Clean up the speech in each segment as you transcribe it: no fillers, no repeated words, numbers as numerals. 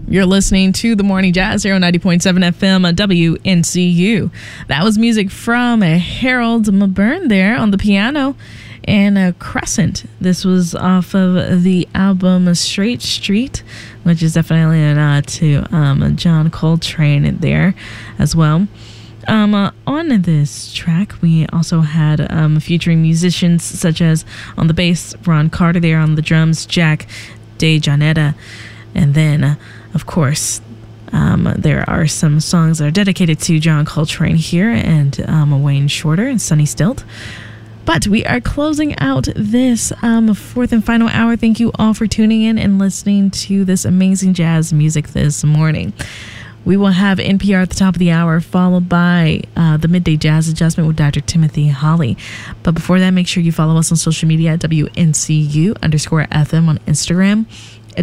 You're listening to The Morning Jazz here on 90.7 FM WNCU. That was music from Harold Mabern there on the piano and Crescent. This was off of the album Straight Street, which is definitely a nod to John Coltrane there as well. On this track, we also had featuring musicians such as on the bass, Ron Carter there, on the drums, Jack DeJohnetta, and then, of course, there are some songs that are dedicated to John Coltrane here and Wayne Shorter and Sonny Stilt. But we are closing out this fourth and final hour. Thank you all for tuning in and listening to this amazing jazz music this morning. We will have NPR at the top of the hour, followed by the Midday Jazz Adjustment with Dr. Timothy Holly. But before that, make sure you follow us on social media at WNCU_FM on Instagram, at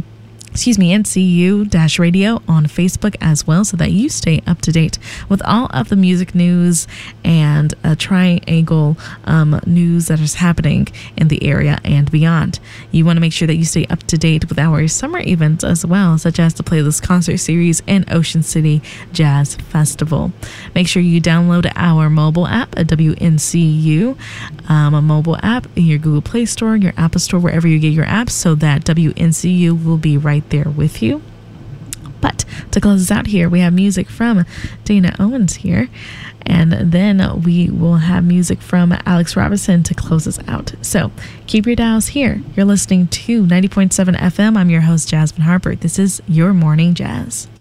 NCU-radio on Facebook as well, so that you stay up to date with all of the music news and triangle news that is happening in the area and beyond. You want to make sure that you stay up to date with our summer events as well, such as the Playlist Concert Series and Ocean City Jazz Festival. Make sure you download our mobile app at WNCU, a mobile app in your Google Play Store, your Apple Store, wherever you get your apps, so that WNCU will be right there with you. But to close us out here, we have music from Dana Owens here, and then we will have music from Alex Robinson to close us out. So keep your dials here. You're listening to 90.7 FM. I'm your host, Jasmine Harper. This is Your Morning Jazz.